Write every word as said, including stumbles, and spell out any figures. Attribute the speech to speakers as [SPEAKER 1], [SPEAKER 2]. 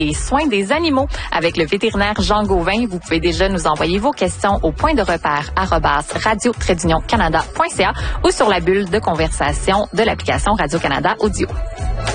[SPEAKER 1] et soins des animaux avec le vétérinaire Jean Gauvin. Vous pouvez déjà nous envoyer vos questions au point de repère arobase radio canada point c a ou sur la bulle de conversation de l'application Radio-Canada Audio.